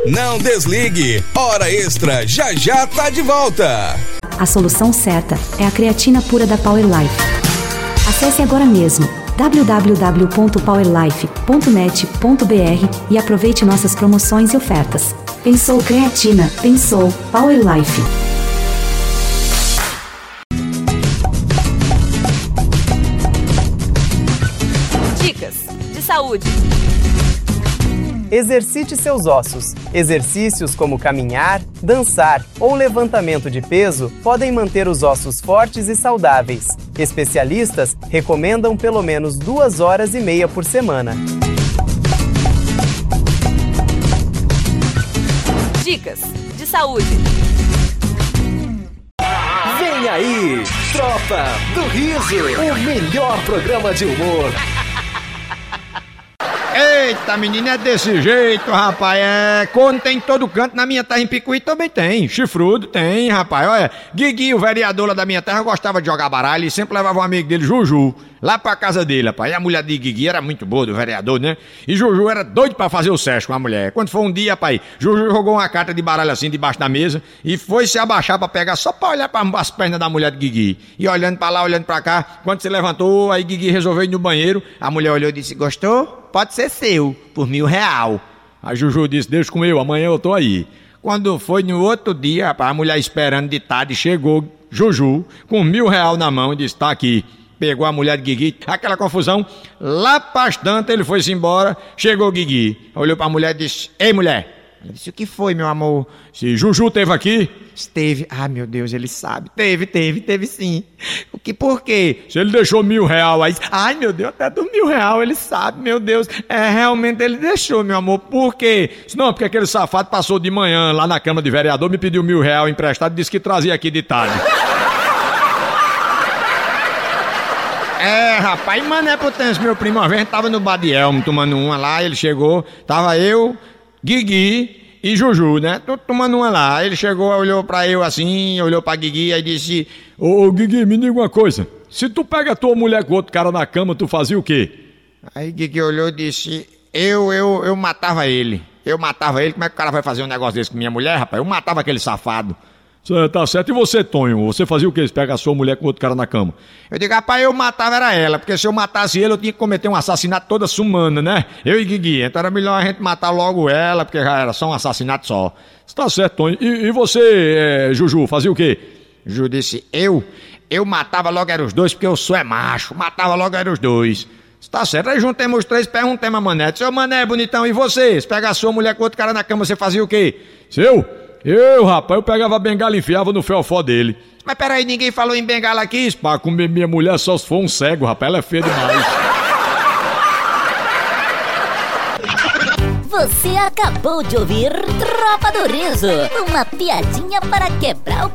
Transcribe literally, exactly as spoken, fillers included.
Não desligue. Hora Extra já já tá de volta. A solução certa é a creatina pura da Power Life. Acesse agora mesmo w w w ponto power life ponto net ponto b r e aproveite nossas promoções e ofertas. Pensou creatina, pensou Power Life. Dicas de saúde. Exercite seus ossos. Exercícios como caminhar, dançar ou levantamento de peso podem manter os ossos fortes e saudáveis. Especialistas recomendam pelo menos duas horas e meia por semana. Dicas de saúde. Vem aí, Tropa do Riso, o melhor programa de humor. Eita, menina, é desse jeito, rapaz. É, corno tem em todo canto. Na minha terra, em Picuí, também tem. Chifrudo tem, rapaz. Olha, Guigui, o vereador lá da minha terra, gostava de jogar baralho e sempre levava um amigo dele, Juju, lá pra casa dele, rapaz. E a mulher de Guigui era muito boa, do vereador, né? E Juju era doido pra fazer o sexo com a mulher. Quando foi um dia, rapaz, Juju jogou uma carta de baralho assim debaixo da mesa e foi se abaixar pra pegar só pra olhar pra as pernas da mulher de Guigui. E olhando pra lá, olhando pra cá, quando se levantou, aí Guigui resolveu ir no banheiro. A mulher olhou e disse: gostou? Pode ser seu, por mil real. A Juju disse: deixa com eu, amanhã eu tô aí. Quando foi no outro dia, rapaz, a mulher esperando de tarde, chegou Juju com mil real na mão e disse: tá aqui. Pegou a mulher de Guigui, aquela confusão. Lá bastante ele foi-se embora. Chegou Guigui, olhou pra mulher e disse: ei, mulher. Ela disse: o que foi, meu amor? Se Juju teve aqui? Esteve. Ah, meu Deus, ele sabe. Teve, teve, teve sim. O que, por quê? Se ele deixou mil real aí. Ai, meu Deus, até do mil real ele sabe, meu Deus. É, realmente ele deixou, meu amor. Por quê? Não, porque aquele safado passou de manhã lá na Câmara de Vereador, me pediu mil real emprestado e disse que trazia aqui de tarde. É, rapaz, Mané Potência, meu primo, uma vez a gente tava no Badielmo tomando uma lá, ele chegou, tava eu, Guigui e Juju, né? Tô tomando uma lá. Ele chegou, olhou pra eu assim, olhou pra Guigui e disse: ô, ô Guigui, me diga uma coisa. Se tu pega a tua mulher com outro cara na cama, tu fazia o quê? Aí Guigui olhou e disse: eu, eu, eu matava ele. Eu matava ele. Como é que o cara vai fazer um negócio desse com minha mulher, rapaz? Eu matava aquele safado. Cê, tá certo. E você, Tonho? Você fazia o quê? Você pega a sua mulher com outro cara na cama? Eu digo: rapaz, eu matava era ela, porque se eu matasse ele, eu tinha que cometer um assassinato toda sumana, né? Eu e Guigui. Então era melhor a gente matar logo ela, porque já era só um assassinato só. Tá certo, Tonho. E, e você, é, Juju, fazia o quê? Juju disse: eu? Eu matava logo era os dois, porque eu sou é macho. Matava logo era os dois. Tá certo. Aí juntemos os três, perguntemos a Mané. Seu Mané, bonitão, e você? Se pega a sua mulher com outro cara na cama, você fazia o quê? Seu? Eu, rapaz, eu pegava a bengala e enfiava no fiofó dele. Mas peraí, ninguém falou em bengala aqui? Pra comer minha mulher só se for um cego, rapaz, ela é feia demais. Você acabou de ouvir Tropa do Riso, uma piadinha para quebrar o